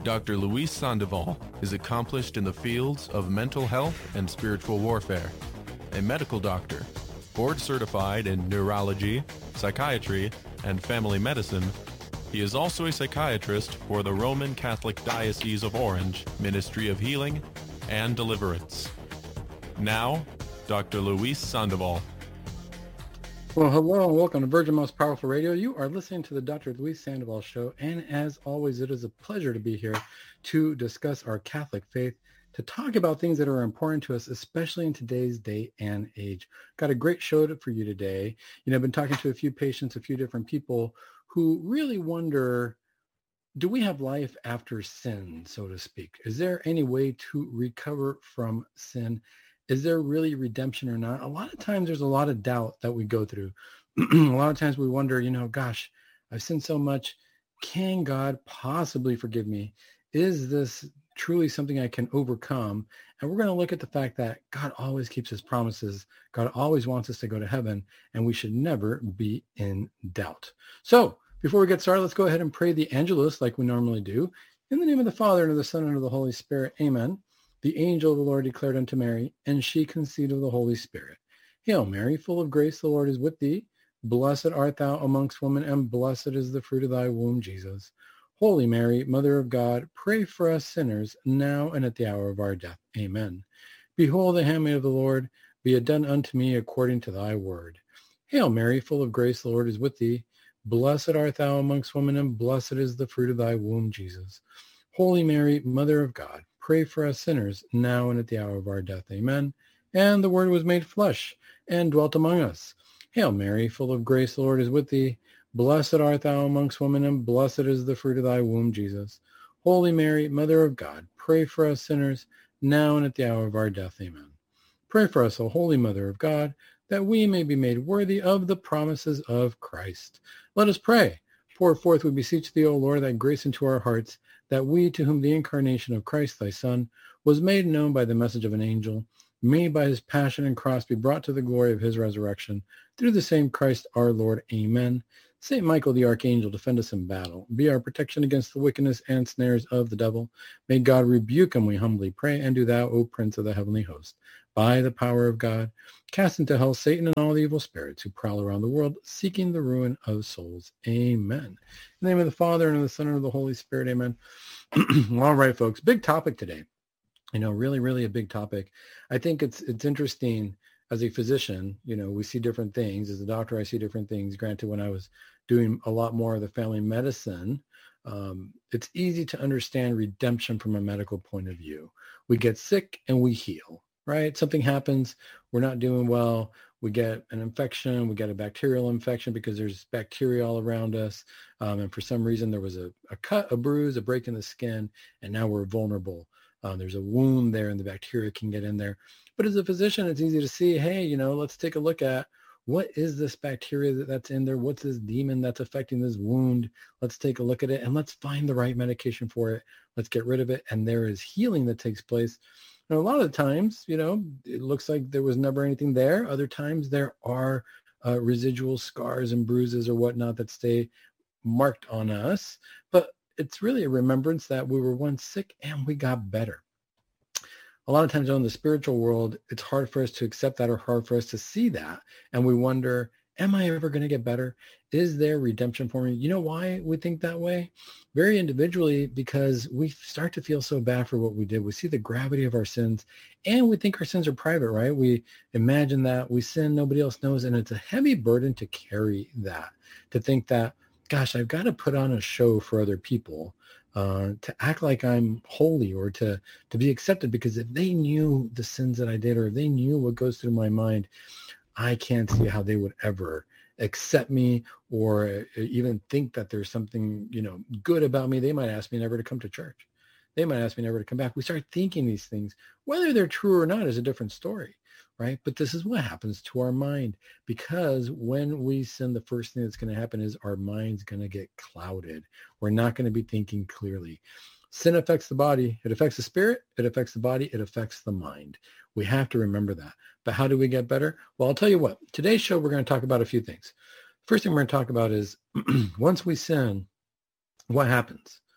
Dr. Luis Sandoval is accomplished in the fields of mental health and spiritual warfare. A medical doctor, board certified in neurology, psychiatry, and family medicine, he is also a psychiatrist for the Roman Catholic Diocese of Orange Ministry of Healing and Deliverance. Now, Dr. Luis Sandoval. Well, hello and welcome to Virgin Most Powerful Radio. You are listening to the Dr. Luis Sandoval Show, and as always, it is a pleasure to be here to discuss our Catholic faith, to talk about things that are important to us, especially in today's day and age. Got a great show for you today. I've been talking to a few patients, a few different people who really wonder, do we have life after sin, so to speak? Is there any way to recover from sin? Is there really redemption or not? A lot of times there's a lot of doubt that we go through. A lot of times we wonder, gosh, I've sinned so much. Can God possibly forgive me? Is this truly something I can overcome? And we're going to look at the fact that God always keeps his promises. God always wants us to go to heaven, and we should never be in doubt. So before we get started, let's go ahead and pray the Angelus like we normally do. In the name of the Father, and of the Son, and of the Holy Spirit. Amen. The angel of the Lord declared unto Mary, and she conceived of the Holy Spirit. Hail Mary, full of grace, the Lord is with thee. Blessed art thou amongst women, and blessed is the fruit of thy womb, Jesus. Holy Mary, Mother of God, pray for us sinners, now and at the hour of our death. Amen. Behold, the handmaid of the Lord, be it done unto me according to thy word. Hail Mary, full of grace, the Lord is with thee. Blessed art thou amongst women, and blessed is the fruit of thy womb, Jesus. Holy Mary, Mother of God, pray for us sinners, now and at the hour of our death. Amen. And the Word was made flesh, and dwelt among us. Hail Mary, full of grace, the Lord is with thee. Blessed art thou amongst women, and blessed is the fruit of thy womb, Jesus. Holy Mary, Mother of God, pray for us sinners, now and at the hour of our death. Amen. Pray for us, O Holy Mother of God, that we may be made worthy of the promises of Christ. Let us pray. Pour forth, we beseech thee, O Lord, thy grace into our hearts, that we, to whom the incarnation of Christ thy Son was made known by the message of an angel, may by his passion and cross be brought to the glory of his resurrection, through the same Christ our Lord. Amen. Saint Michael the Archangel, defend us in battle. Be our protection against the wickedness and snares of the devil. May God rebuke him, we humbly pray. And do thou, O Prince of the heavenly host, by the power of God, cast into hell Satan and all the evil spirits who prowl around the world, seeking the ruin of souls. Amen. In the name of the Father, and of the Son, and of the Holy Spirit. Amen. All right, folks. Big topic today. Really, really a big topic. I think it's interesting as a physician. We see different things. As a doctor, I see different things. Granted, when I was doing a lot more of the family medicine, it's easy to understand redemption from a medical point of view. We get sick and we heal. Right? Something happens. We're not doing well. We get an infection. We get a bacterial infection because there's bacteria all around us. And for some reason, there was a cut, a bruise, a break in the skin, and now we're vulnerable. There's a wound there and the bacteria can get in there. But as a physician, it's easy to see, hey, let's take a look at what is this bacteria that's in there? What's this demon that's affecting this wound? Let's take a look at it and let's find the right medication for it. Let's get rid of it. And there is healing that takes place. And a lot of the times, it looks like there was never anything there. Other times there are residual scars and bruises or whatnot that stay marked on us. But it's really a remembrance that we were once sick and we got better. A lot of times in the spiritual world, it's hard for us to accept that or hard for us to see that. And we wonder, am I ever going to get better? Is there redemption for me? You know why we think that way? Very individually, because we start to feel so bad for what we did. We see the gravity of our sins, and we think our sins are private, right? We imagine that we sin, nobody else knows, and it's a heavy burden to carry that, to think that, gosh, I've got to put on a show for other people, to act like I'm holy or to be accepted, because if they knew the sins that I did or if they knew what goes through my mind, I can't see how they would ever accept me or even think that there's something, good about me. They might ask me never to come to church. They might ask me never to come back. We start thinking these things. Whether they're true or not is a different story, right? But this is what happens to our mind, because when we sin, the first thing that's going to happen is our mind's going to get clouded. We're not going to be thinking clearly. Sin affects the body. It affects the spirit. It affects the body. It affects the mind. We have to remember that. But how do we get better? Well, I'll tell you what. Today's show, we're going to talk about a few things. First thing we're going to talk about is once we sin, what happens?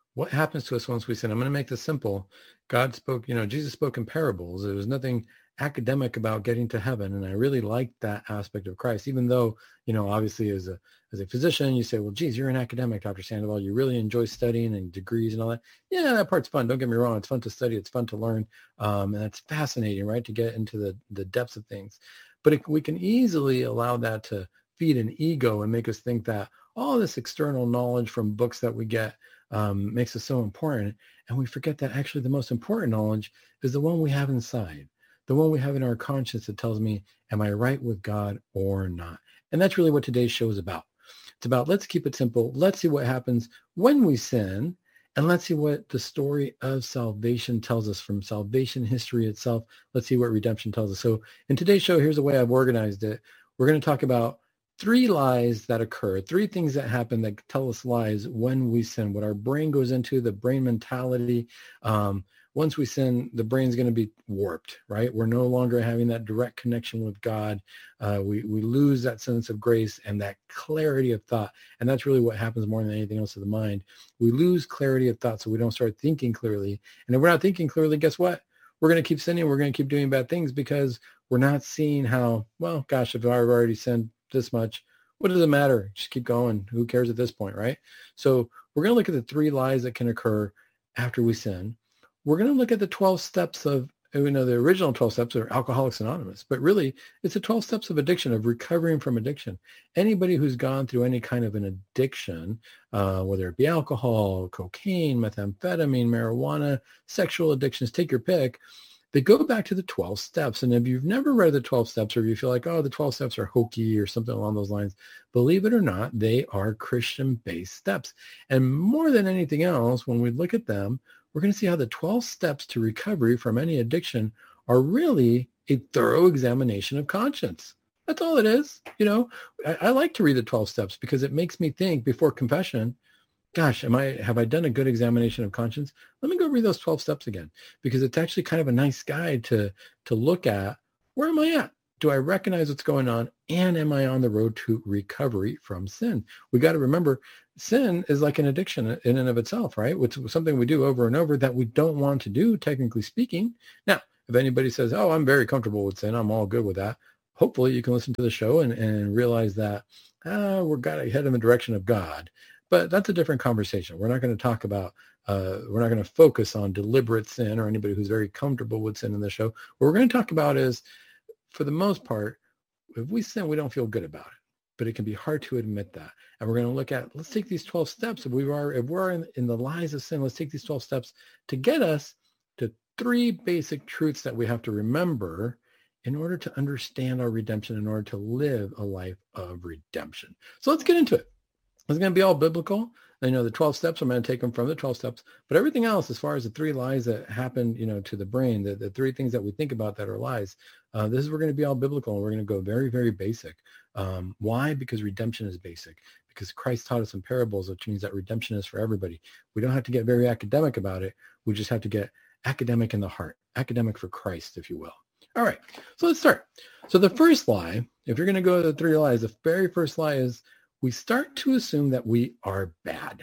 what happens to us once we sin? I'm going to make this simple. God spoke, Jesus spoke in parables. There was nothing academic about getting to heaven. And I really liked that aspect of Christ, even though, obviously as a physician, you say, well, geez, you're an academic, Dr. Sandoval. You really enjoy studying and degrees and all that. Yeah, that part's fun. Don't get me wrong. It's fun to study. It's fun to learn. And that's fascinating, right? To get into the depths of things. But we can easily allow that to feed an ego and make us think that all this external knowledge from books that we get makes us so important. And we forget that actually the most important knowledge is the one we have inside, the one we have in our conscience that tells me, am I right with God or not? And that's really what today's show is about. It's about, let's keep it simple. Let's see what happens when we sin. And let's see what the story of salvation tells us from salvation history itself. Let's see what redemption tells us. So in today's show, here's the way I've organized it. We're going to talk about 3 lies that occur, 3 things that happen that tell us lies when we sin, what our brain goes into, the brain mentality. Once we sin, the brain's going to be warped, right? We're no longer having that direct connection with God. We lose that sense of grace and that clarity of thought. And that's really what happens more than anything else to the mind. We lose clarity of thought, so we don't start thinking clearly. And if we're not thinking clearly, guess what? We're going to keep sinning. We're going to keep doing bad things because we're not seeing how, well, gosh, if I've already sinned this much, what does it matter? Just keep going. Who cares at this point, right? So we're going to look at the 3 lies that can occur after we sin. We're going to look at the 12 steps of, the original 12 steps are Alcoholics Anonymous, but really it's the 12 steps of addiction, of recovering from addiction. Anybody who's gone through any kind of an addiction, whether it be alcohol, cocaine, methamphetamine, marijuana, sexual addictions, take your pick, they go back to the 12 steps. And if you've never read the 12 steps, or if you feel like, oh, the 12 steps are hokey or something along those lines, believe it or not, they are Christian-based steps. And more than anything else, when we look at them, we're going to see how the 12 steps to recovery from any addiction are really a thorough examination of conscience. That's all it is. I like to read the 12 steps because it makes me think before confession, gosh, have I done a good examination of conscience? Let me go read those 12 steps again, because it's actually kind of a nice guide to look at, where am I at? Do I recognize what's going on? And am I on the road to recovery from sin? We got to remember, sin is like an addiction in and of itself, right? It's something we do over and over that we don't want to do, technically speaking. Now, if anybody says, oh, I'm very comfortable with sin, I'm all good with that, hopefully you can listen to the show and realize that we're got to head in the direction of God. But that's a different conversation. We're not going to talk about, we're not going to focus on deliberate sin or anybody who's very comfortable with sin in the show. What we're going to talk about is, for the most part, if we sin, we don't feel good about it. But it can be hard to admit that. And we're going to look at, let's take these 12 steps. If we're in the lies of sin, let's take these 12 steps to get us to 3 basic truths that we have to remember in order to understand our redemption, in order to live a life of redemption. So let's get into it. It's going to be all biblical. The 12 steps, I'm going to take them from the 12 steps. But everything else, as far as the 3 lies that happen, to the brain, the 3 things that we think about that are lies, we're going to be all biblical, and we're going to go very, very basic. Why? Because redemption is basic. Because Christ taught us in parables, which means that redemption is for everybody. We don't have to get very academic about it. We just have to get academic in the heart, academic for Christ, if you will. All right, so let's start. So the first lie, if you're going to go to the 3 lies, the very first lie is, we start to assume that we are bad.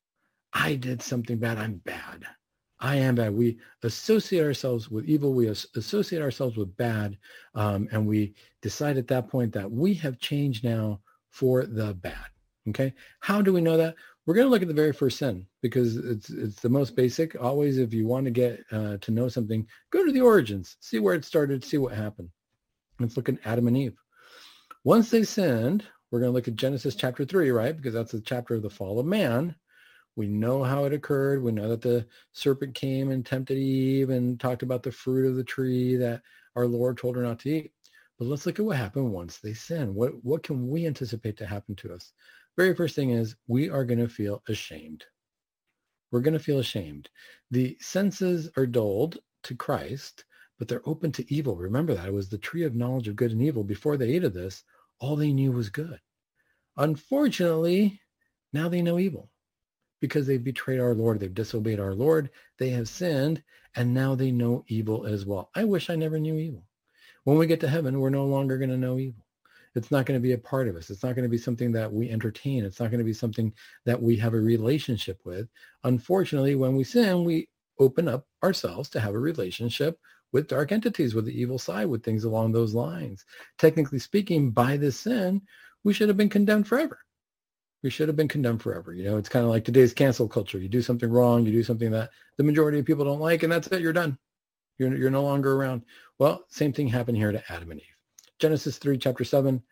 I did something bad. I'm bad. I am bad. We associate ourselves with evil. We associate ourselves with bad. And we decide at that point that we have changed now for the bad. Okay. How do we know that? We're going to look at the very first sin, because it's the most basic. Always, if you want to get to know something, go to the origins, see where it started, see what happened. Let's look at Adam and Eve. Once they sinned, we're going to look at Genesis chapter 3, right? Because that's the chapter of the fall of man. We know how it occurred. We know that the serpent came and tempted Eve and talked about the fruit of the tree that our Lord told her not to eat. But let's look at what happened once they sinned. What can we anticipate to happen to us? Very first thing is, we are going to feel ashamed. We're going to feel ashamed. The senses are dulled to Christ, but they're open to evil. Remember that. It was the tree of knowledge of good and evil. Before they ate of this, all they knew was good. Unfortunately, now they know evil because they've betrayed our Lord. They've disobeyed our Lord. They have sinned, and now they know evil as well. I wish I never knew evil. When we get to heaven, we're no longer going to know evil. It's not going to be a part of us. It's not going to be something that we entertain. It's not going to be something that we have a relationship with. Unfortunately, when we sin, we open up ourselves to have a relationship with dark entities, with the evil side, with things along those lines. Technically speaking, by this sin, we should have been condemned forever. We should have been condemned forever. You know, it's kind of like today's cancel culture. You do something wrong, you do something that the majority of people don't like, and that's it, you're done. You're no longer around. Well, same thing happened here to Adam and Eve. Genesis 3, chapter 7,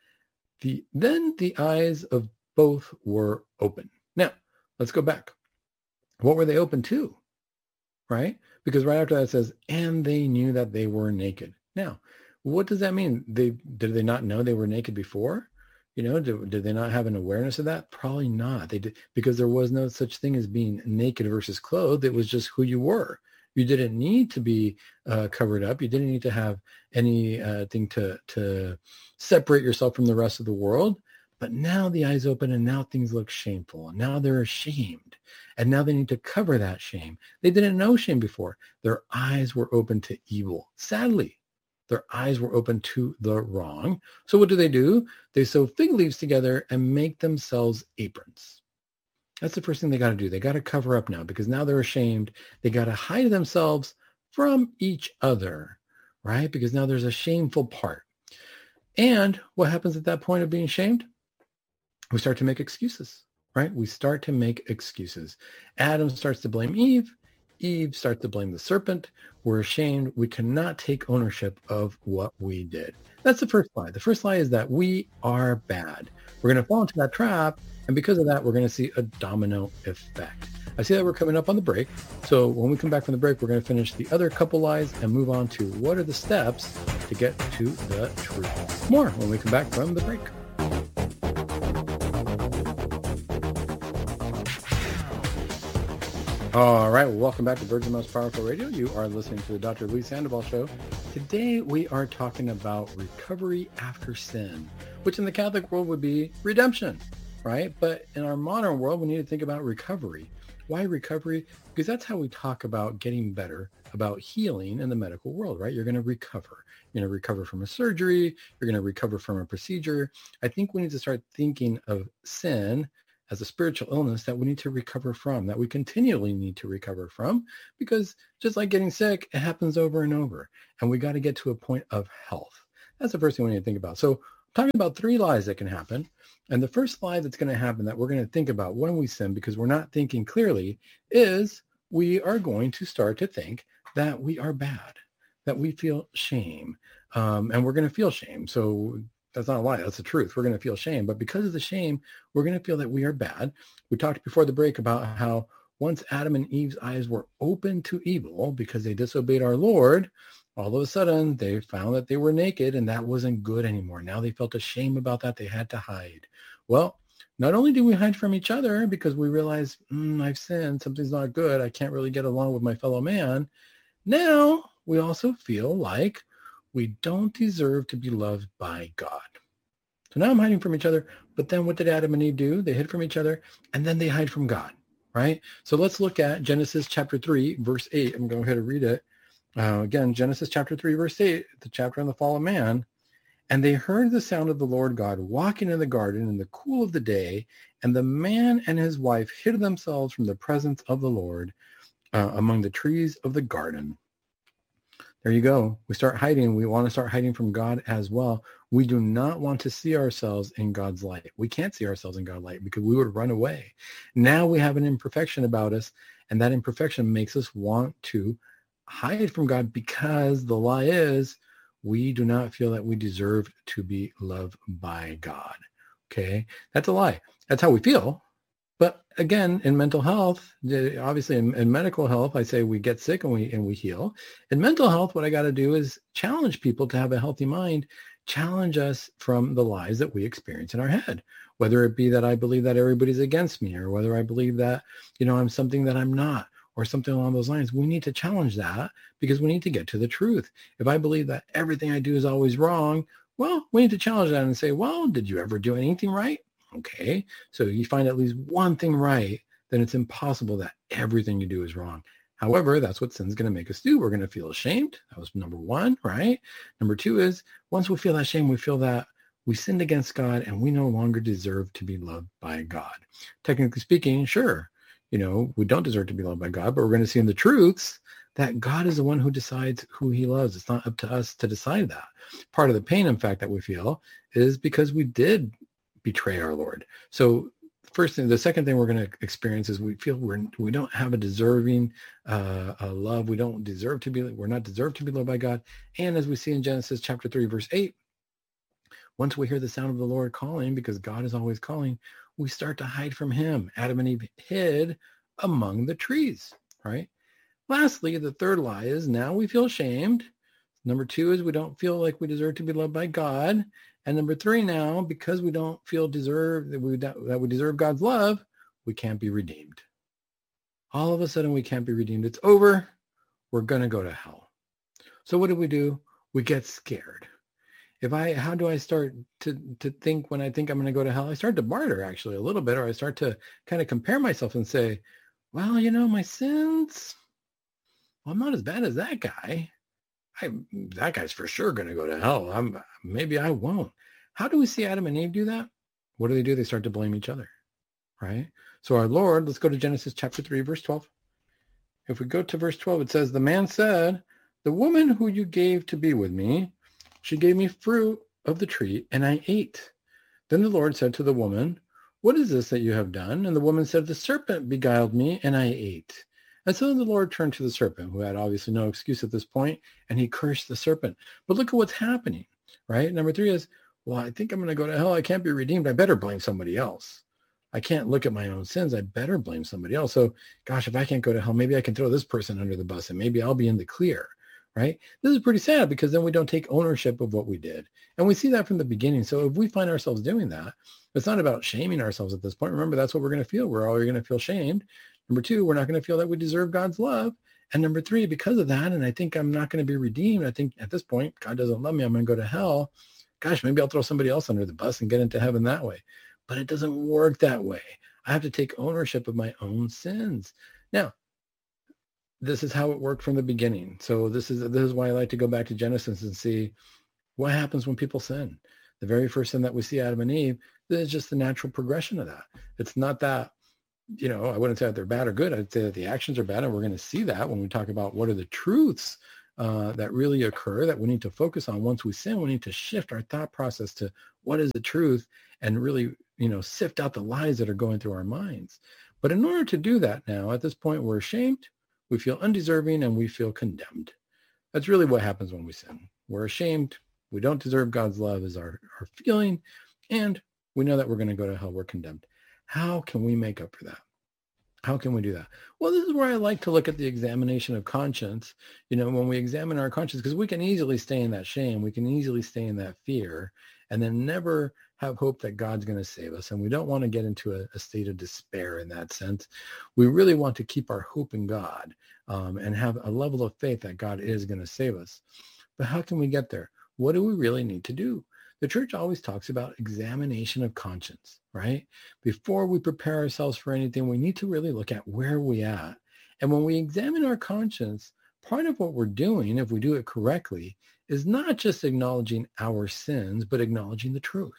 then the eyes of both were open. Now, let's go back. What were they open to? Right? Because right after that it says, and they knew that they were naked. Now, what does that mean? Did they not know they were naked before? You know, did they not have an awareness of that? Probably not. They did, because there was no such thing as being naked versus clothed. It was just who you were. You didn't need to be covered up. You didn't need to have anything to separate yourself from the rest of the world. But now the eyes open, and now things look shameful. And now they're ashamed. And now they need to cover that shame. They didn't know shame before. Their eyes were open to evil. Sadly, their eyes were open to the wrong. So what do? They sew fig leaves together and make themselves aprons. That's the first thing they got to do. They got to cover up now, because now they're ashamed. They got to hide themselves from each other, right? Because now there's a shameful part. And what happens at that point of being shamed? We start to make excuses, right? We start to make excuses. Adam starts to blame Eve. Eve starts to blame the serpent. We're ashamed. We cannot take ownership of what we did. That's the first lie. The first lie is that we are bad. We're going to fall into that trap. And because of that, we're going to see a domino effect. I see that we're coming up on the break. So when we come back from the break, we're going to finish the other couple lies and move on to what are the steps to get to the truth. More when we come back from the break. All right, well, welcome back to Virgin Most Powerful Radio. You are listening to the Dr. Luis Sandoval Show. Today we are talking about recovery after sin, which in the Catholic world would be redemption, right? But in our modern world, we need to think about recovery. Why recovery? Because that's how we talk about getting better, about healing in the medical world, right? You're going to recover. You're going to recover from a surgery. You're going to recover from a procedure. I think we need to start thinking of sin as a spiritual illness that we need to recover from, that we continually need to recover from, because just like getting sick, it happens over and over. And we got to get to a point of health. That's the first thing we need to think about. So I'm talking about 3 lies that can happen. And the first lie that's going to happen that we're going to think about when we sin, because we're not thinking clearly, is we are going to start to think that we are bad, that we feel shame. And we're going to feel shame. So that's not a lie. That's the truth. We're going to feel shame. But because of the shame, we're going to feel that we are bad. We talked before the break about how once Adam and Eve's eyes were open to evil because they disobeyed our Lord, all of a sudden they found that they were naked, and that wasn't good anymore. Now they felt ashamed about that. They had to hide. Well, not only do we hide from each other because we realize, I've sinned, something's not good, I can't really get along with my fellow man. Now we also feel like we don't deserve to be loved by God. So now I'm hiding from each other. But then what did Adam and Eve do? They hid from each other, and then they hide from God, right? So let's look at Genesis chapter 3, verse 8. I'm going to go ahead and read it. Again, Genesis chapter 3, verse 8, the chapter on the fall of man. And they heard the sound of the Lord God walking in the garden in the cool of the day, and the man and his wife hid themselves from the presence of the Lord among the trees of the garden. There you go. We start hiding. We want to start hiding from God as well. We do not want to see ourselves in God's light. We can't see ourselves in God's light because we would run away. Now we have an imperfection about us, and that imperfection makes us want to hide from God because the lie is we do not feel that we deserve to be loved by God. Okay? That's a lie. That's how we feel. But again, in mental health, obviously in medical health, I say we get sick and we heal. In mental health, what I got to do is challenge people to have a healthy mind, challenge us from the lies that we experience in our head, whether it be that I believe that everybody's against me, or whether I believe that, I'm something that I'm not, or something along those lines. We need to challenge that because we need to get to the truth. If I believe that everything I do is always wrong, well, we need to challenge that and say, well, did you ever do anything right? Okay, so you find at least one thing right, then it's impossible that everything you do is wrong. However, that's what sin's going to make us do. We're going to feel ashamed. That was number 1, right? Number 2 is once we feel that shame, we feel that We sinned against God and we no longer deserve to be loved by God. Technically speaking, sure, we don't deserve to be loved by God, but we're going to see in the truths that God is the one who decides who he loves. It's not up to us to decide that. Part of the pain, in fact, that we feel is because we did betray our Lord. So the second thing we're going to experience is we feel we don't have a deserving love. We're not deserved to be loved by God. And as we see in Genesis chapter 3, verse 8, once we hear the sound of the Lord calling, because God is always calling, we start to hide from him. Adam and Eve hid among the trees, right? Lastly, the third lie is now we feel shamed. Number 2 is we don't feel like we deserve to be loved by God. And number 3 now, because we don't feel that we deserve God's love, we can't be redeemed. All of a sudden, we can't be redeemed. It's over. We're going to go to hell. So what do? We get scared. How do I start to think when I think I'm going to go to hell? I start to barter actually a little bit, or I start to kind of compare myself and say, well, my sins, well, I'm not as bad as that guy. That guy's for sure going to go to hell. Maybe I won't. How do we see Adam and Eve do that? What do? They start to blame each other, right? So our Lord, let's go to Genesis chapter 3, verse 12. If we go to verse 12, it says, the man said, the woman who you gave to be with me, she gave me fruit of the tree, and I ate. Then the Lord said to the woman, what is this that you have done? And the woman said, the serpent beguiled me, and I ate. And so the Lord turned to the serpent, who had obviously no excuse at this point, and he cursed the serpent. But look at what's happening, right? Number 3 is, well, I think I'm going to go to hell. I can't be redeemed. I better blame somebody else. I can't look at my own sins. I better blame somebody else. So, gosh, if I can't go to hell, maybe I can throw this person under the bus, and maybe I'll be in the clear. Right? This is pretty sad because then we don't take ownership of what we did. And we see that from the beginning. So if we find ourselves doing that, it's not about shaming ourselves at this point. Remember, that's what we're going to feel. We're always going to feel shamed. Number 2, we're not going to feel that we deserve God's love. And number 3, because of that, and I think I'm not going to be redeemed. I think at this point, God doesn't love me. I'm going to go to hell. Gosh, maybe I'll throw somebody else under the bus and get into heaven that way. But it doesn't work that way. I have to take ownership of my own sins. Now, this is how it worked from the beginning. So this is why I like to go back to Genesis and see what happens when people sin. The very first sin that we see Adam and Eve, this is just the natural progression of that. It's not that, I wouldn't say that they're bad or good. I'd say that the actions are bad, and we're going to see that when we talk about what are the truths that really occur that we need to focus on. Once we sin, we need to shift our thought process to what is the truth and really, sift out the lies that are going through our minds. But in order to do that now, at this point, we're ashamed. We feel undeserving, and we feel condemned. That's really what happens when we sin. We're ashamed. We don't deserve God's love is our feeling, and we know that we're going to go to hell. We're condemned. How can we make up for that? How can we do that? Well, this is where I like to look at the examination of conscience. When we examine our conscience, because we can easily stay in that shame. We can easily stay in that fear and then never have hope that God's going to save us. And we don't want to get into a state of despair in that sense. We really want to keep our hope in God and have a level of faith that God is going to save us. But how can we get there? What do we really need to do? The church always talks about examination of conscience, right? Before we prepare ourselves for anything, we need to really look at where we're at. And when we examine our conscience, part of what we're doing, if we do it correctly, is not just acknowledging our sins, but acknowledging the truth.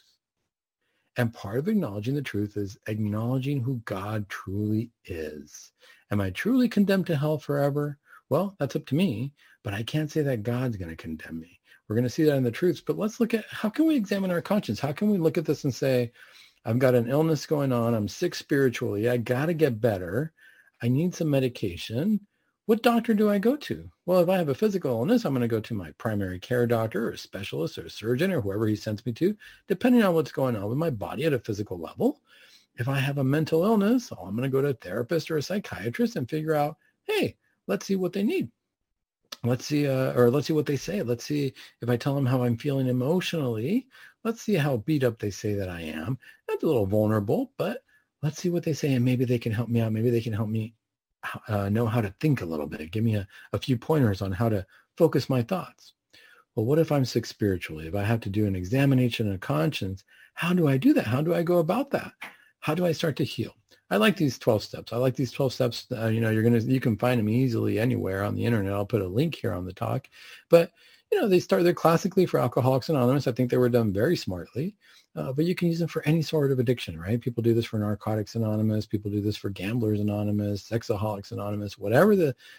And part of acknowledging the truth is acknowledging who God truly is. Am I truly condemned to hell forever? Well, that's up to me, but I can't say that God's going to condemn me. We're going to see that in the truths, but let's look at how can we examine our conscience? How can we look at this and say, I've got an illness going on. I'm sick spiritually. I got to get better. I need some medication. What doctor do I go to? Well, if I have a physical illness, I'm going to go to my primary care doctor or a specialist or a surgeon or whoever he sends me to, depending on what's going on with my body at a physical level. If I have a mental illness, I'm going to go to a therapist or a psychiatrist and figure out, hey, let's see what they need. Let's see what they say. Let's see if I tell them how I'm feeling emotionally. Let's see how beat up they say that I am. That's a little vulnerable, but let's see what they say, and maybe they can help me out. Maybe they can help me know how to think a little bit. Give me a few pointers on how to focus my thoughts. Well, what if I'm sick spiritually? If I have to do an examination of conscience, how do I do that? How do I go about that? How do I start to heal? I like these 12 steps. I like these 12 steps. You can find them easily anywhere on the internet. I'll put a link here on the talk. But, they started classically for Alcoholics Anonymous. I think they were done very smartly, but you can use them for any sort of addiction, right? People do this for Narcotics Anonymous. People do this for Gamblers Anonymous, Sexaholics Anonymous, whatever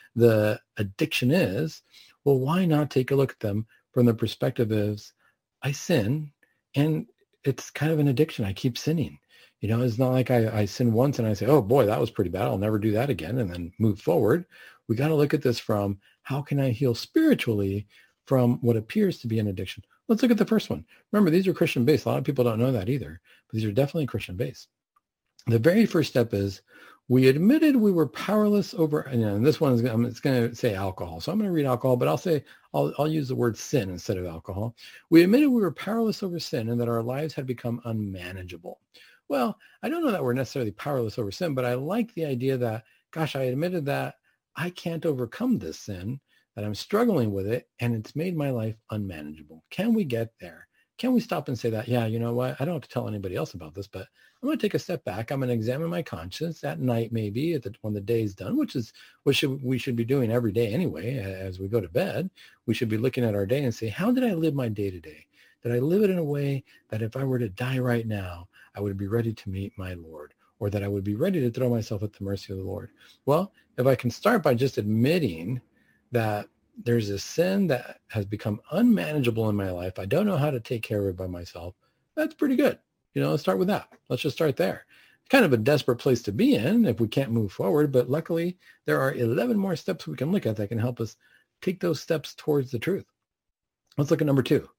the addiction is. Well, why not take a look at them from the perspective of, I sin, and it's kind of an addiction. I keep sinning. It's not like I sin once and I say, oh boy, that was pretty bad, I'll never do that again, and then move forward. We got to look at this from, how can I heal spiritually from what appears to be an addiction? Let's look at the first one. Remember, these are Christian-based. A lot of people don't know that either, but these are definitely Christian-based. The very first step is, we admitted we were powerless over, and this one it's going to say alcohol. So I'm going to read alcohol, but I'll use the word sin instead of alcohol. We admitted we were powerless over sin and that our lives had become unmanageable. Well, I don't know that we're necessarily powerless over sin, but I like the idea that, gosh, I admitted that I can't overcome this sin, that I'm struggling with it, and it's made my life unmanageable. Can we get there? Can we stop and say that, yeah, you know what? I don't have to tell anybody else about this, but I'm going to take a step back. I'm going to examine my conscience at night, maybe when the day's done, which is what we should be doing every day anyway. As we go to bed, we should be looking at our day and say, how did I live my day to day? Did I live it in a way that if I were to die right now, I would be ready to meet my Lord, or that I would be ready to throw myself at the mercy of the Lord? Well, if I can start by just admitting that there's a sin that has become unmanageable in my life, I don't know how to take care of it by myself, that's pretty good. Let's start with that. Let's just start there. It's kind of a desperate place to be in if we can't move forward, but luckily there are 11 more steps we can look at that can help us take those steps towards the truth. Let's look at number 2.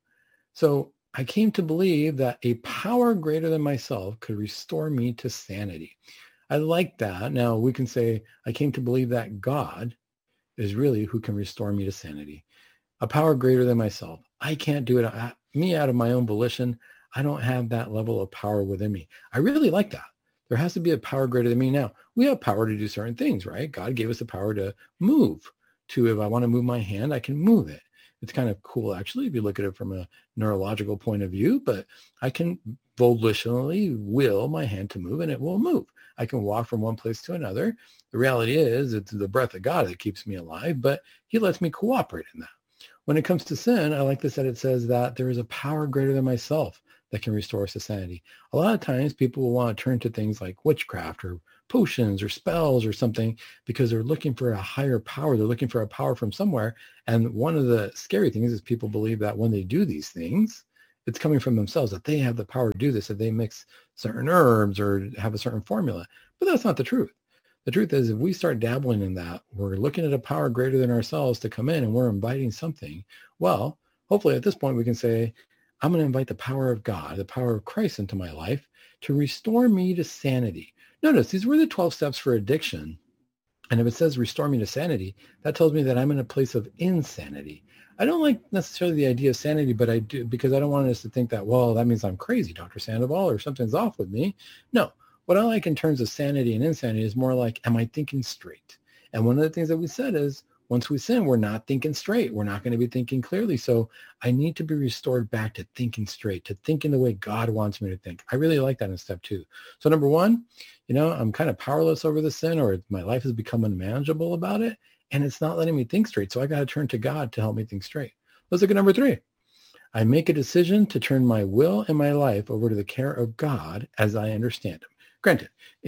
So I came to believe that a power greater than myself could restore me to sanity. I like that. Now we can say, I came to believe that God is really who can restore me to sanity. A power greater than myself. I can't do it. Out of my own volition, I don't have that level of power within me. I really like that. There has to be a power greater than me. Now, we have power to do certain things, right? God gave us the power to move. If I want to move my hand, I can move it. It's kind of cool, actually, if you look at it from a neurological point of view, but I can volitionally will my hand to move, and it will move. I can walk from one place to another. The reality is, it's the breath of God that keeps me alive, but he lets me cooperate in that. When it comes to sin, I like this, that it says that there is a power greater than myself that can restore us to sanity. A lot of times people will want to turn to things like witchcraft or potions or spells or something because they're looking for a higher power. They're looking for a power from somewhere. And one of the scary things is people believe that when they do these things, it's coming from themselves, that they have the power to do this, that they mix certain herbs or have a certain formula. But that's not the truth. The truth is, if we start dabbling in that, we're looking at a power greater than ourselves to come in, and we're inviting something. Well, hopefully at this point we can say, I'm going to invite the power of God, the power of Christ into my life to restore me to sanity. Notice, these were the 12 steps for addiction. And if it says restore me to sanity, that tells me that I'm in a place of insanity. I don't like necessarily the idea of sanity, but I do, because I don't want us to think that, well, that means I'm crazy, Dr. Sandoval, or something's off with me. No, what I like in terms of sanity and insanity is more like, am I thinking straight? And one of the things that we said is, once we sin, we're not thinking straight. We're not going to be thinking clearly. So I need to be restored back to thinking straight, to thinking the way God wants me to think. I really like that in step 2. So number 1, I'm kind of powerless over the sin, or my life has become unmanageable about it, and it's not letting me think straight. So I got to turn to God to help me think straight. Let's look at number 3. I make a decision to turn my will and my life over to the care of God as I understand him. Granted,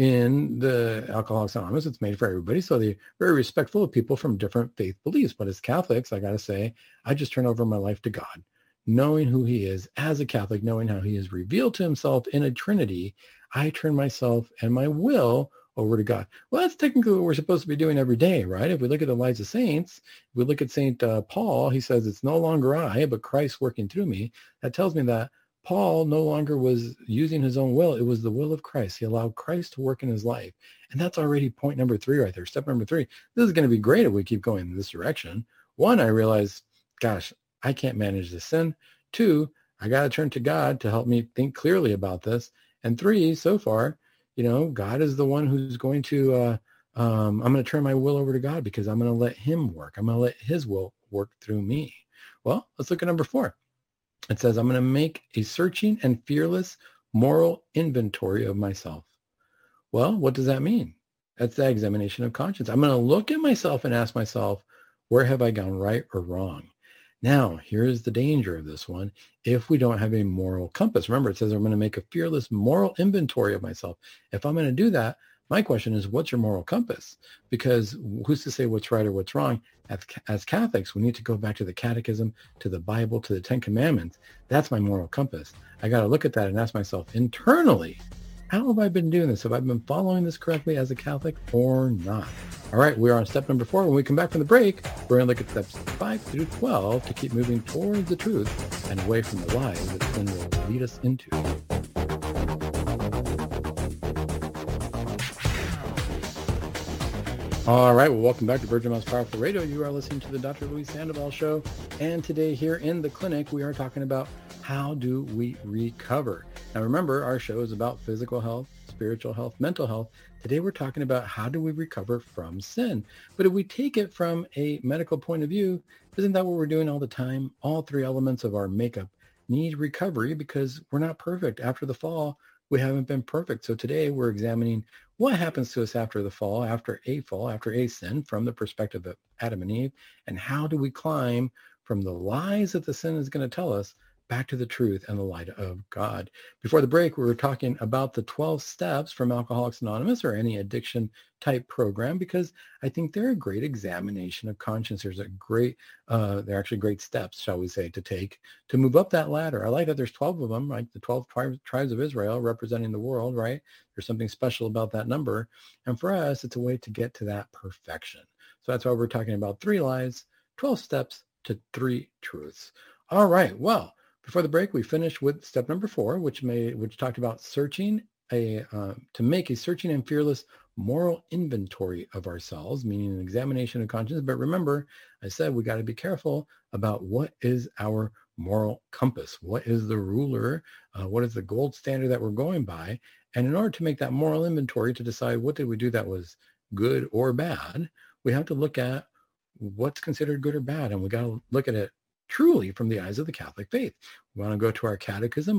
in the Alcoholics Anonymous, it's made for everybody, so they're very respectful of people from different faith beliefs. But as Catholics, I got to say, I just turn over my life to God, knowing who he is as a Catholic, knowing how he has revealed to himself in a Trinity. I turn myself and my will over to God. Well, that's technically what we're supposed to be doing every day, right? If we look at the lives of saints, if we look at St. Paul, he says, it's no longer I, but Christ working through me. That tells me that Paul no longer was using his own will. It was the will of Christ. He allowed Christ to work in his life. And that's already point number 3 right there. Step number 3. This is going to be great if we keep going in this direction. 1, I realized, gosh, I can't manage this sin. 2, I got to turn to God to help me think clearly about this. And 3, so far, God is the one who's going to, I'm going to turn my will over to God because I'm going to let him work. I'm going to let his will work through me. Well, let's look at number 4. It says, I'm going to make a searching and fearless moral inventory of myself. Well, what does that mean? That's the examination of conscience. I'm going to look at myself and ask myself, where have I gone right or wrong? Now, here's the danger of this one. If we don't have a moral compass, remember it says I'm going to make a fearless moral inventory of myself. If I'm going to do that, my question is, what's your moral compass? Because who's to say what's right or what's wrong? As Catholics, we need to go back to the Catechism, to the Bible, to the Ten Commandments. That's my moral compass. I got to look at that and ask myself internally, how have I been doing this? Have I been following this correctly as a Catholic or not? All right, we are on step number 4. When we come back from the break, we're going to look at steps 5 through 12 to keep moving towards the truth and away from the lies that sin will lead us into. All right, well, welcome back to Virgin Most Powerful Radio. You are listening to the Dr. Luis Sandoval Show. And today here in the clinic, we are talking about how do we recover? Now, remember, our show is about physical health, spiritual health, mental health. Today, we're talking about how do we recover from sin? But if we take it from a medical point of view, isn't that what we're doing all the time? All 3 elements of our makeup need recovery because we're not perfect. After the fall, we haven't been perfect. So today, we're examining what happens to us after the fall, after a sin, from the perspective of Adam and Eve, and how do we climb from the lies that the sin is going to tell us back to the truth and the light of God. Before the break, we were talking about the 12 steps from Alcoholics Anonymous or any addiction type program, because I think they're a great examination of conscience. There's a great, they're actually great steps, shall we say, to take to move up that ladder. I like that there's 12 of them, right? The 12 tribes of Israel representing the world, right? There's something special about that number. And for us, it's a way to get to that perfection. So that's why we're talking about 3 lies, 12 steps to 3 truths. All right. Well, before the break, we finished with step number 4, which talked about to make a searching and fearless moral inventory of ourselves, meaning an examination of conscience. But remember, I said we got to be careful about what is our moral compass. What is the ruler? What is the gold standard that we're going by? And in order to make that moral inventory to decide what did we do that was good or bad, we have to look at what's considered good or bad. And we got to look at it truly from the eyes of the Catholic faith. We want to go to our catechism,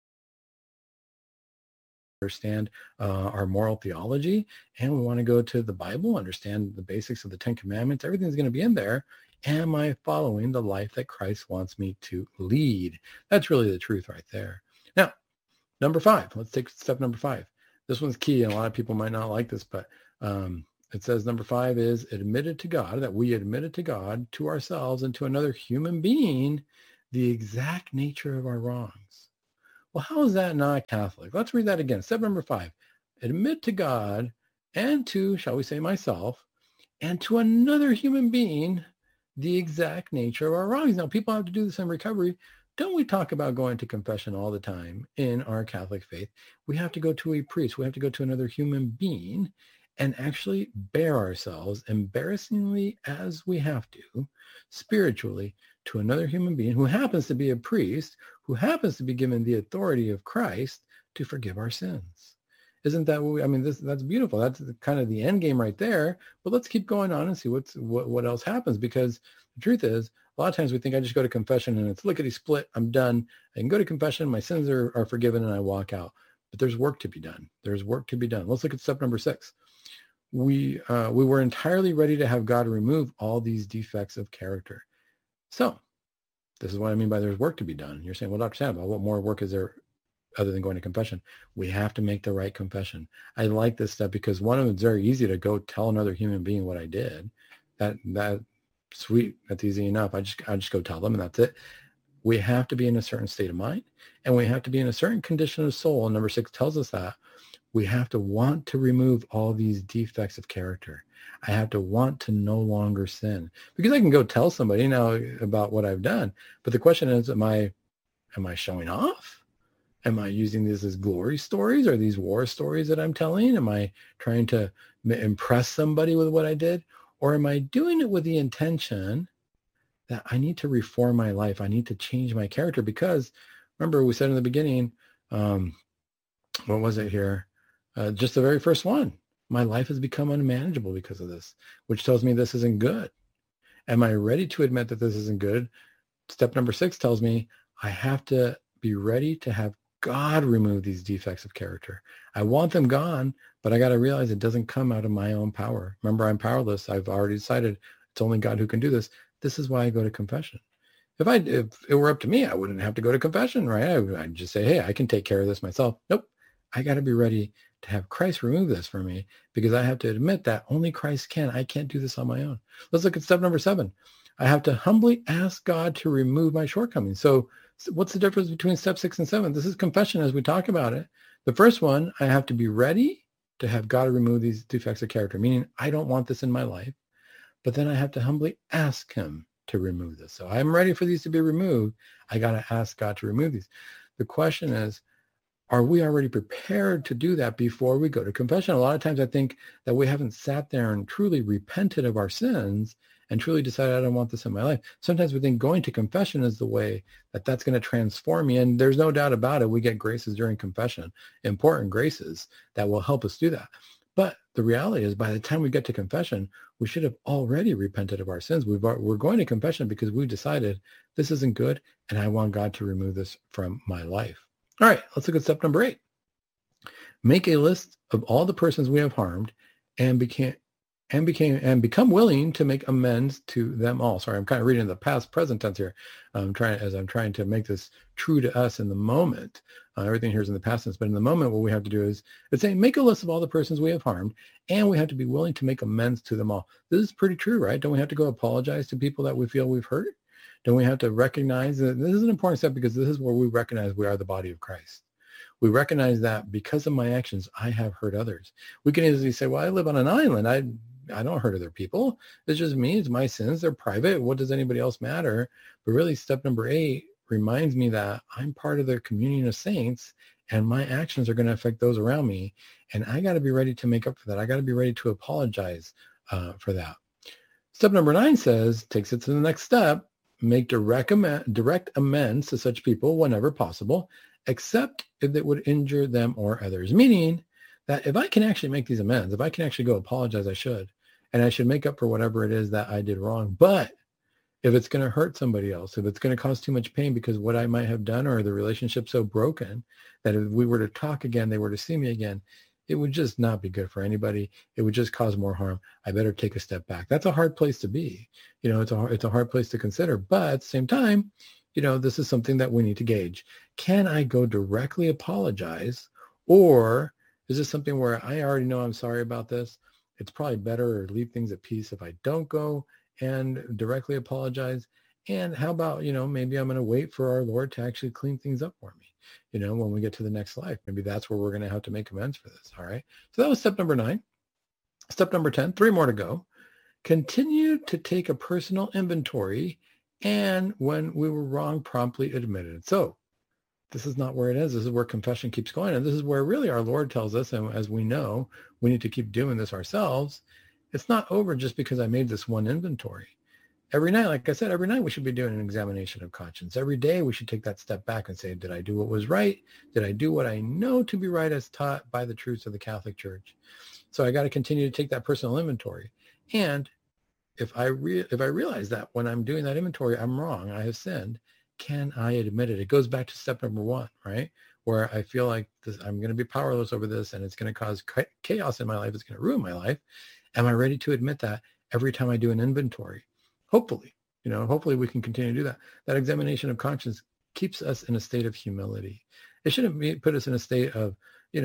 understand our moral theology, and we want to go to the Bible, understand the basics of the 10 Commandments. Everything's going to be in there. Am I following the life that Christ wants me to lead? That's really the truth right there. Now, number 5. Let's take step number 5. This one's key, and a lot of people might not like this, but it says number 5 is admitted to God, that we admitted to God, to ourselves, and to another human being the exact nature of our wrongs. Well, how is that not Catholic? Let's read that again. Step number 5, admit to God and to, shall we say, myself, and to another human being the exact nature of our wrongs. Now, people have to do this in recovery. Don't we talk about going to confession all the time in our Catholic faith? We have to go to a priest. We have to go to another human being and actually bear ourselves, embarrassingly as we have to, spiritually, to another human being who happens to be a priest, who happens to be given the authority of Christ to forgive our sins. Isn't that what that's beautiful. That's kind of the end game right there. But let's keep going on and see what else happens, because the truth is, a lot of times we think I just go to confession and it's lickety split. I'm done. I can go to confession. My sins are forgiven and I walk out. But there's work to be done. There's work to be done. Let's look at step number 6. We were entirely ready to have God remove all these defects of character. So this is what I mean by there's work to be done. You're saying, well, Dr. Sandoval, what more work is there other than going to confession? We have to make the right confession. I like this step because one of them, it's very easy to go tell another human being what I did. That sweet, that's easy enough. I just go tell them and that's it. We have to be in a certain state of mind and we have to be in a certain condition of soul. And number 6 tells us that. We have to want to remove all these defects of character. I have to want to no longer sin, because I can go tell somebody now about what I've done. But the question is, am I showing off? Am I using these as glory stories or these war stories that I'm telling? Am I trying to impress somebody with what I did? Or am I doing it with the intention that I need to reform my life? I need to change my character, because remember we said in the beginning, what was it here? Just the very first one. My life has become unmanageable because of this, which tells me this isn't good. Am I ready to admit that this isn't good? Step number 6 tells me I have to be ready to have God remove these defects of character. I want them gone, but I got to realize it doesn't come out of my own power. Remember, I'm powerless. I've already decided it's only God who can do this. This is why I go to confession. If it were up to me, I wouldn't have to go to confession, right? I'd just say, hey, I can take care of this myself. Nope. I got to be ready to have Christ remove this from me, because I have to admit that only Christ can. I can't do this on my own. Let's look at step number 7. I have to humbly ask God to remove my shortcomings. So what's the difference between step 6 and 7? This is confession as we talk about it. The first one, I have to be ready to have God remove these defects of character, meaning I don't want this in my life, but then I have to humbly ask him to remove this. So I'm ready for these to be removed. I got to ask God to remove these. The question is, are we already prepared to do that before we go to confession? A lot of times I think that we haven't sat there and truly repented of our sins and truly decided, I don't want this in my life. Sometimes we think going to confession is the way that's going to transform me. And there's no doubt about it. We get graces during confession, important graces that will help us do that. But the reality is, by the time we get to confession, we should have already repented of our sins. We're going to confession because we've decided this isn't good and I want God to remove this from my life. All right, let's look at step number 8. Make a list of all the persons we have harmed and become willing to make amends to them all. Sorry, I'm kind of reading the past present tense here. I'm trying to make this true to us in the moment. Everything here is in the past tense, but in the moment, what we have to do is it's saying make a list of all the persons we have harmed, and we have to be willing to make amends to them all. This is pretty true, right? Don't we have to go apologize to people that we feel we've hurt? Don't we have to recognize that this is an important step, because this is where we recognize we are the body of Christ. We recognize that because of my actions, I have hurt others. We can easily say, well, I live on an island. I don't hurt other people. It's just me. It's my sins. They're private. What does anybody else matter? But really, step number 8 reminds me that I'm part of the communion of saints, and my actions are going to affect those around me. And I got to be ready to make up for that. I got to be ready to apologize for that. Step number 9 takes it to the next step. Make direct amends to such people whenever possible, except if it would injure them or others. Meaning that if I can actually make these amends, if I can actually go apologize, I should. And I should make up for whatever it is that I did wrong. But if it's going to hurt somebody else, if it's going to cause too much pain because what I might have done, or the relationship so broken that if we were to talk again, they were to see me again, it would just not be good for anybody. It would just cause more harm. I better take a step back. That's a hard place to be. It's a hard place to consider. But at the same time, this is something that we need to gauge. Can I go directly apologize, or is this something where I already know I'm sorry about this? It's probably better or leave things at peace if I don't go and directly apologize. And how about, maybe I'm going to wait for our Lord to actually clean things up for me, when we get to the next life. Maybe that's where we're going to have to make amends for this. All right. So that was step number 9. Step number 10, 3 more to go. Continue to take a personal inventory, and when we were wrong, promptly admit it. So this is not where it is. This is where confession keeps going. And this is where really our Lord tells us, and as we know, we need to keep doing this ourselves. It's not over just because I made this one inventory. Every night, like I said, every night we should be doing an examination of conscience. Every day we should take that step back and say, did I do what was right? Did I do what I know to be right as taught by the truths of the Catholic Church? So I got to continue to take that personal inventory. And if I realize that when I'm doing that inventory, I'm wrong, I have sinned, can I admit it? It goes back to step number 1, right? Where I feel like I'm going to be powerless over this, and it's going to cause chaos in my life. It's going to ruin my life. Am I ready to admit that every time I do an inventory? Hopefully we can continue to do that. That examination of conscience keeps us in a state of humility. It shouldn't put us in a state of,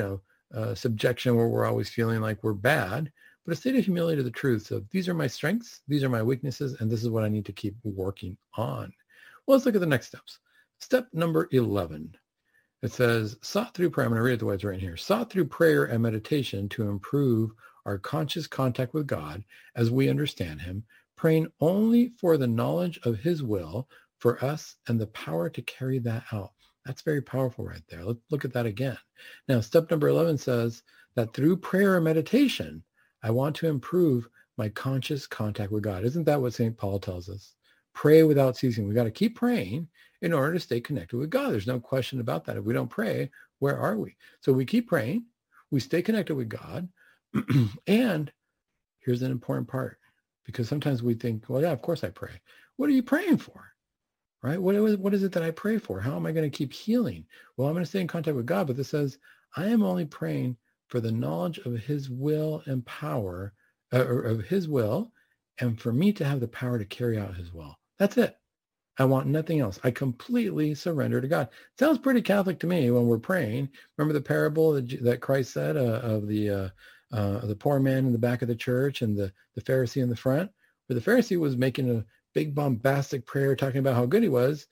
subjection where we're always feeling like we're bad, but a state of humility to the truth. So these are my strengths, these are my weaknesses, and this is what I need to keep working on. Well, let's look at the next steps. Step number 11. It says, sought through prayer. I'm going to read it the way it's written here. Sought through prayer and meditation to improve our conscious contact with God as we understand him, praying only for the knowledge of his will for us and the power to carry that out. That's very powerful right there. Let's look at that again. Now, step number 11 says that through prayer and meditation, I want to improve my conscious contact with God. Isn't that what St. Paul tells us? Pray without ceasing. We got to keep praying in order to stay connected with God. There's no question about that. If we don't pray, where are we? So we keep praying. We stay connected with God. And here's an important part, because sometimes we think, well, yeah, of course I pray. What are you praying for? Right? What is it that I pray for? How am I going to keep healing? Well, I'm going to stay in contact with God, but this says, I am only praying for the knowledge of his will and power, or of his will, and for me to have the power to carry out his will. That's it. I want nothing else. I completely surrender to God. Sounds pretty Catholic to me when we're praying. Remember the parable that Christ said of the poor man in the back of the church and the Pharisee in the front, where the Pharisee was making a big bombastic prayer talking about how good he was.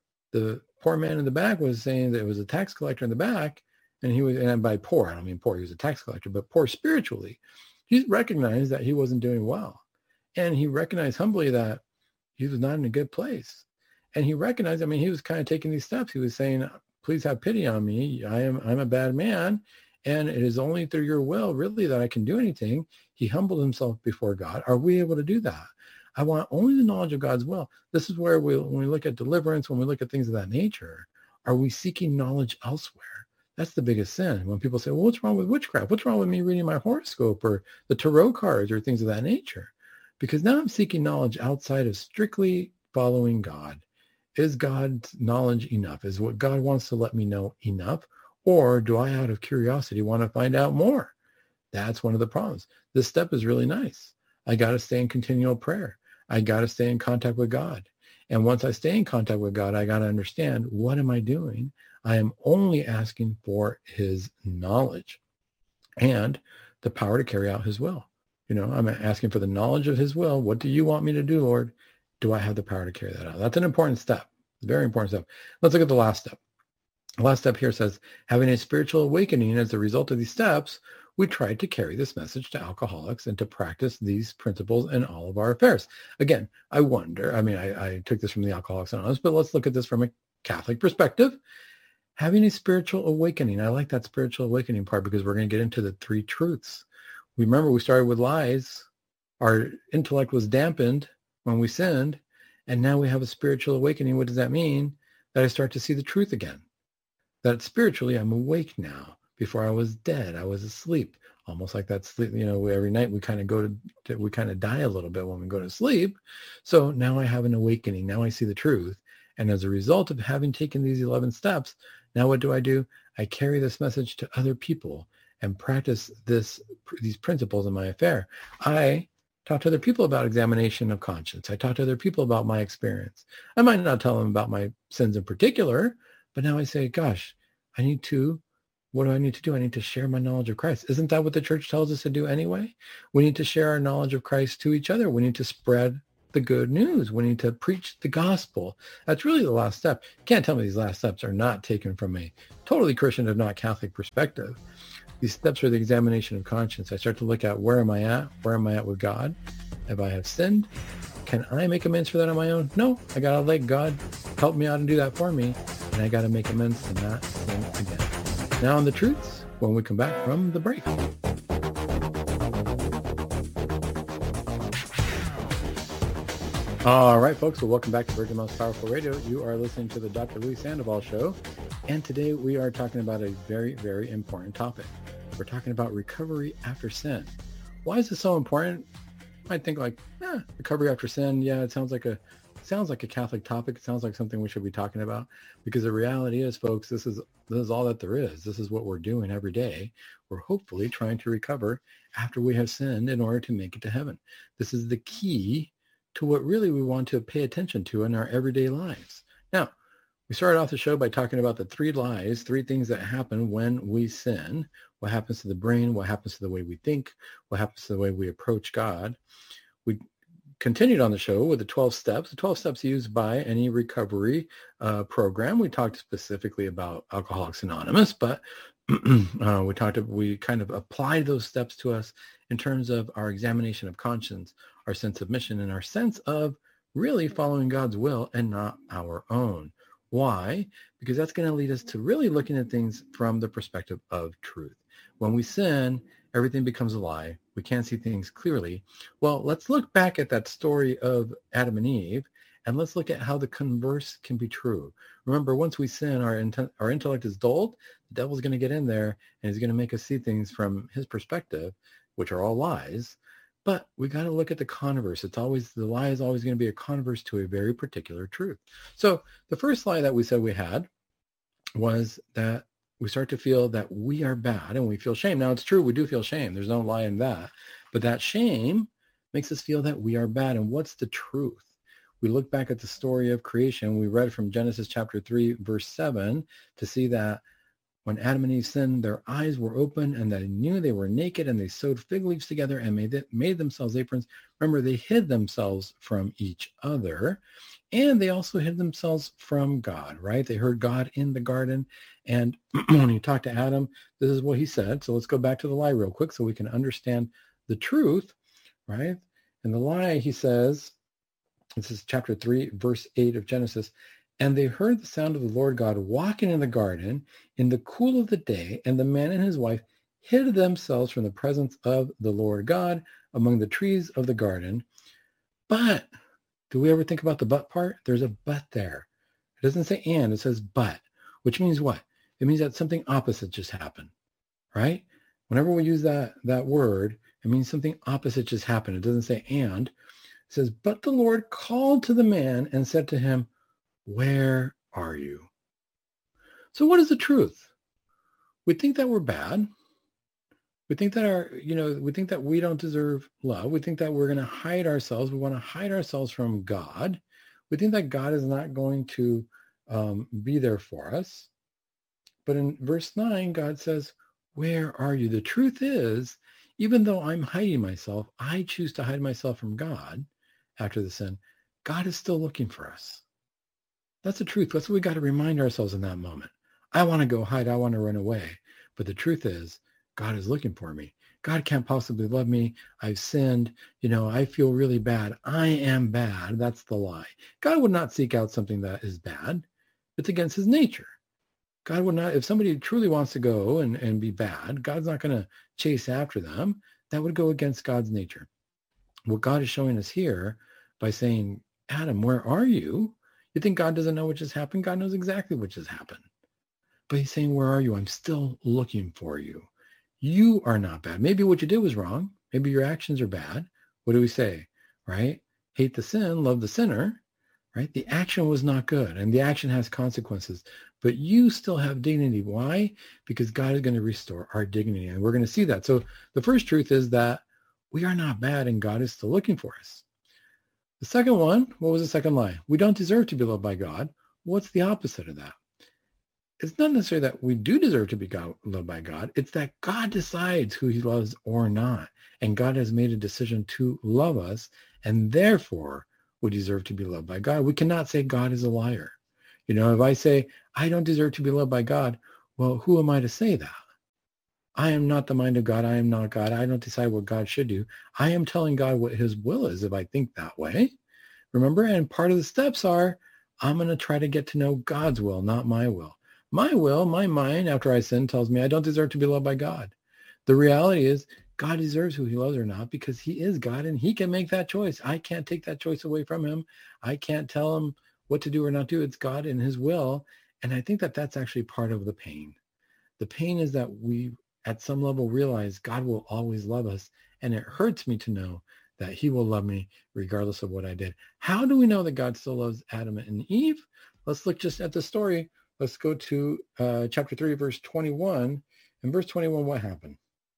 The poor man in the back was saying that it was a tax collector in the back, and by poor, I don't mean poor, he was a tax collector, but poor spiritually. He recognized that he wasn't doing well. And he recognized humbly that he was not in a good place. And he recognized, he was kind of taking these steps. He was saying, please have pity on me. I'm a bad man. And it is only through your will, really, that I can do anything. He humbled himself before God. Are we able to do that? I want only the knowledge of God's will. This is where when we look at deliverance, when we look at things of that nature, are we seeking knowledge elsewhere? That's the biggest sin. When people say, well, what's wrong with witchcraft? What's wrong with me reading my horoscope or the tarot cards or things of that nature? Because now I'm seeking knowledge outside of strictly following God. Is God's knowledge enough? Is what God wants to let me know enough? Or do I, out of curiosity, want to find out more? That's one of the problems. This step is really nice. I got to stay in continual prayer. I got to stay in contact with God. And once I stay in contact with God, I got to understand, what am I doing? I am only asking for his knowledge and the power to carry out his will. I'm asking for the knowledge of his will. What do you want me to do, Lord? Do I have the power to carry that out? That's an important step, very important step. Let's look at the last step. The last step here says, having a spiritual awakening as a result of these steps, we tried to carry this message to alcoholics and to practice these principles in all of our affairs. Again, I wonder, I took this from the Alcoholics Anonymous, but let's look at this from a Catholic perspective. Having a spiritual awakening. I like that spiritual awakening part because we're going to get into the three truths. Remember, we started with lies. Our intellect was dampened when we sinned, and now we have a spiritual awakening. What does that mean? That I start to see the truth again. That spiritually I'm awake now. Before I was dead, I was asleep. Almost like that sleep, every night we kind of die a little bit when we go to sleep. So now I have an awakening. Now I see the truth. And as a result of having taken these 11 steps, now what do? I carry this message to other people and practice these principles in my affair. I talk to other people about examination of conscience. I talk to other people about my experience. I might not tell them about my sins in particular, but now I say, gosh, what do I need to do? I need to share my knowledge of Christ. Isn't that what the church tells us to do anyway? We need to share our knowledge of Christ to each other. We need to spread the good news. We need to preach the gospel. That's really the last step. You can't tell me these last steps are not taken from a totally Christian, if not Catholic perspective. These steps are the examination of conscience. I start to look at where am I at? Where am I at with God? If I have sinned, can I make amends for that on my own? No, I got to let God help me out and do that for me. And I got to make amends to not sin again. Now on the truths when we come back from the break. All right, folks. Well, welcome back to Virgin Most Powerful Radio. You are listening to the Dr. Luis Sandoval Show. And today we are talking about a very, very important topic. We're talking about recovery after sin. Why is this so important? You might think recovery after sin. Yeah, it sounds like a Catholic topic. It sounds like something we should be talking about, because the reality is, folks, this is all that there is. This is what we're doing every day. We're hopefully trying to recover after we have sinned in order to make it to heaven. This is the key to what really we want to pay attention to in our everyday lives. Now, we started off the show by talking about the three lies, three things that happen when we sin. What happens to the brain? What happens to the way we think? What happens to the way we approach God? We continued on the show with the 12 steps, used by any recovery program. We talked specifically about Alcoholics Anonymous, but we kind of applied those steps to us in terms of our examination of conscience, our sense of mission, and our sense of really following God's will and not our own. Why? Because that's going to lead us to really looking at things from the perspective of truth. When we sin, everything becomes a lie. We can't see things clearly. Well, let's look back at that story of Adam and Eve, and let's look at how the converse can be true. Remember, once we sin, our intellect is dulled. The devil's going to get in there, and he's going to make us see things from his perspective, which are all lies. But we got to look at the converse. The lie is always going to be a converse to a very particular truth. So the first lie that we said we had was that we start to feel that we are bad and we feel shame. Now, it's true, we do feel shame. There's no lie in that. But that shame makes us feel that we are bad. And what's the truth? we look back at the story of creation. We read from Genesis chapter 3, verse 7, to see that when Adam and Eve sinned, their eyes were open and they knew they were naked, and they sewed fig leaves together and made themselves aprons. Remember, they hid themselves from each other, and they also hid themselves from God, right? They heard God in the garden. And when he talked to Adam, this is what he said. So let's go back to the lie real quick so we can understand the truth, right? And the lie, he says, this is chapter 3, verse 8 of Genesis. And they heard the sound of the Lord God walking in the garden in the cool of the day, and the man and his wife hid themselves from the presence of the Lord God among the trees of the garden. But do we ever think about the but part? There's a but there. It doesn't say and, it says but, which means what? It means that something opposite just happened, right? Whenever we use that word, it means something opposite just happened. It doesn't say and. It says, but the Lord called to the man and said to him, where are you? So what is the truth? We think that we're bad. We think that we think that we don't deserve love. We think that we're going to hide ourselves. We want to hide ourselves from God. We think that God is not going to be there for us. But in verse 9, God says, where are you? The truth is, even though I'm hiding myself, I choose to hide myself from God after the sin. God is still looking for us. That's the truth. That's what we got to remind ourselves in that moment. I want to go hide. I want to run away. But the truth is, God is looking for me. God can't possibly love me. I've sinned. I feel really bad. I am bad. That's the lie. God would not seek out something that is bad. It's against his nature. God would not, if somebody truly wants to go and be bad, God's not going to chase after them. That would go against God's nature. What God is showing us here by saying, Adam, where are you? You think God doesn't know what just happened? God knows exactly what just happened. But he's saying, where are you? I'm still looking for you. You are not bad. Maybe what you did was wrong. Maybe your actions are bad. What do we say, right? Hate the sin, love the sinner, right? The action was not good, and the action has consequences. But you still have dignity. Why? Because God is going to restore our dignity, and we're going to see that. So the first truth is that we are not bad, and God is still looking for us. The second one, what was the second lie? We don't deserve to be loved by God. What's the opposite of that? It's not necessarily that we do deserve to be loved by God. It's that God decides who he loves or not. And God has made a decision to love us, and therefore we deserve to be loved by God. We cannot say God is a liar. If I say, I don't deserve to be loved by God, well, who am I to say that? I am not the mind of God. I am not God. I don't decide what God should do. I am telling God what his will is if I think that way. Remember? And part of the steps are, I'm going to try to get to know God's will, not my will. My will, my mind, after I sin, tells me I don't deserve to be loved by God. The reality is God deserves who he loves or not because he is God and he can make that choice. I can't take that choice away from him. I can't tell him what to do or not do. It's God and his will. And I think that that's actually part of the pain. The pain is that we, at some level, realize God will always love us. And it hurts me to know that he will love me regardless of what I did. How do we know that God still loves Adam and Eve? Let's look just at the story. Let's go to chapter 3, verse 21. In verse 21, what happened?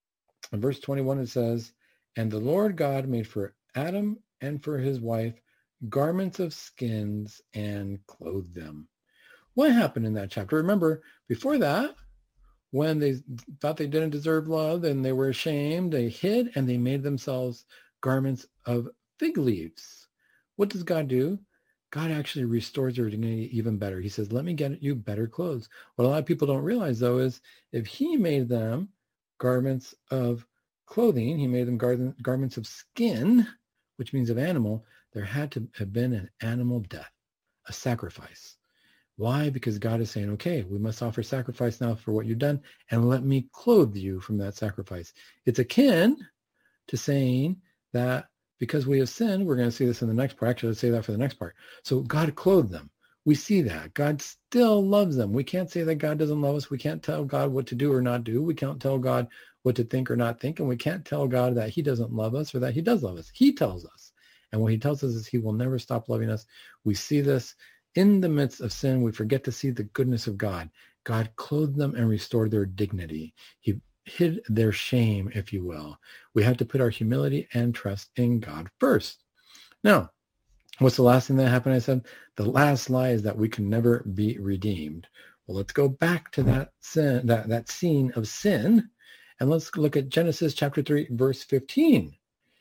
In verse 21, it says, and the Lord God made for Adam and for his wife garments of skins and clothed them. What happened in that chapter? Remember, before that, when they thought they didn't deserve love and they were ashamed, they hid and they made themselves garments of fig leaves. What does God do? God actually restores their dignity even better. He says, let me get you better clothes. What a lot of people don't realize, though, is if he made them garments of clothing, he made them garments of skin, which means of animal, there had to have been an animal death, a sacrifice. Why? Because God is saying, okay, we must offer sacrifice now for what you've done, and let me clothe you from that sacrifice. It's akin to saying that because we have sinned, we're going to see this in the next part. Actually, let's say that for the next part. So God clothed them. We see that. God still loves them. We can't say that God doesn't love us. We can't tell God what to do or not do. We can't tell God what to think or not think. And we can't tell God that he doesn't love us or that he does love us. He tells us. And what he tells us is he will never stop loving us. We see this in the midst of sin. We forget to see the goodness of God. God clothed them and restored their dignity. He hid their shame, if you will. We have to put our humility and trust in God first. Now, What's the last thing that happened? I said, the last lie is that we can never be redeemed. Well, let's go back to that sin, that scene of sin, and let's look at Genesis chapter 3, verse 15.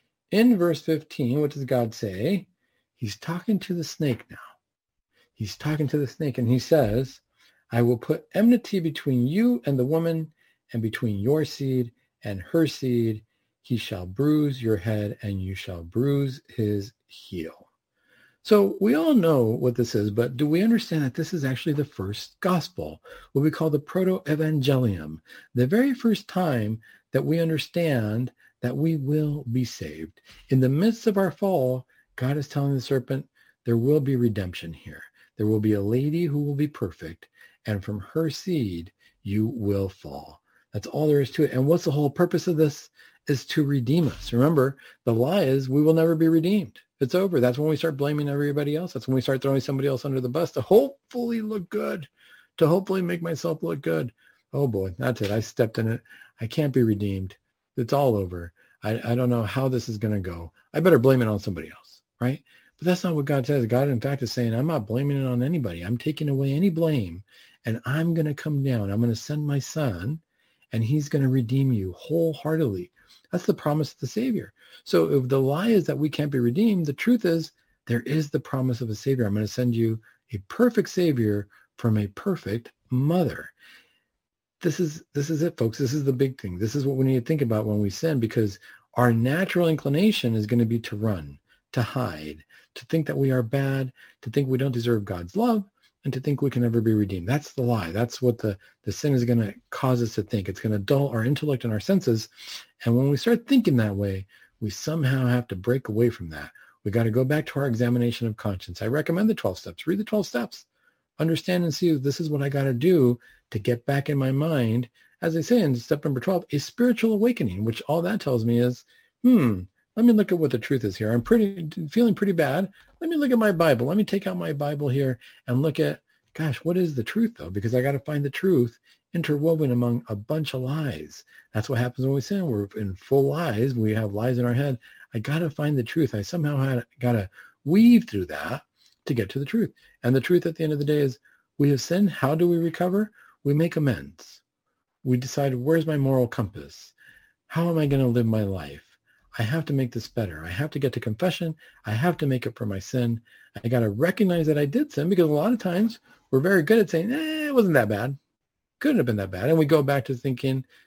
In verse 15, what does God say? He's talking to the snake now. He's talking to the snake, and he says, I will put enmity between you and the woman, and between your seed and her seed. He shall bruise your head, and you shall bruise his heel. So we all know what this is, but do we understand that this is actually the first gospel, what we call the proto-evangelium, the very first time that we understand that we will be saved. In the midst of our fall, God is telling the serpent, there will be redemption here. There will be a lady who will be perfect, and from her seed, you will fall. That's all there is to it. And what's the whole purpose of this? Is to redeem us. Remember, the lie is we will never be redeemed. It's over. That's when we start blaming everybody else. That's when we start throwing somebody else under the bus to hopefully look good, to hopefully make myself look good. Oh boy, that's it. I stepped in it. I can't be redeemed. It's all over. I don't know how this is going to go. I better blame it on somebody else, right? But that's not what God says. God, in fact, is saying, I'm not blaming it on anybody. I'm taking away any blame, and I'm going to come down. I'm going to send my son, and he's going to redeem you wholeheartedly. That's the promise of the Savior. So if the lie is that we can't be redeemed, the truth is there is the promise of a Savior. I'm going to send you a perfect Savior from a perfect mother. This is it, folks. This is the big thing. This is what we need to think about when we sin, because our natural inclination is going to be to run, to hide, to think that we are bad, to think we don't deserve God's love, and to think we can never be redeemed. That's the lie. That's what the sin is going to cause us to think. It's going to dull our intellect and our senses. And when we start thinking that way, we somehow have to break away from that. We got to go back to our examination of conscience. I recommend the 12 steps. Read the 12 steps. Understand and see this is what I got to do to get back in my mind. As I say in step number 12, a spiritual awakening, which all that tells me is, let me look at what the truth is here. I'm feeling pretty bad. Let me look at my Bible. Let me take out my Bible here and look at, gosh, what is the truth though? Because I got to find the truth interwoven among a bunch of lies. That's what happens when we sin. We're in full lies. We have lies in our head. I got to find the truth. I somehow got to weave through that to get to the truth. And the truth at the end of the day is we have sinned. How do we recover? We make amends. We decide, where's my moral compass? How am I going to live my life? I have to make this better. I have to get to confession. I have to make up for my sin. I got to recognize that I did sin, because a lot of times we're very good at saying, it wasn't that bad. Couldn't have been that bad. And we go back to thinking,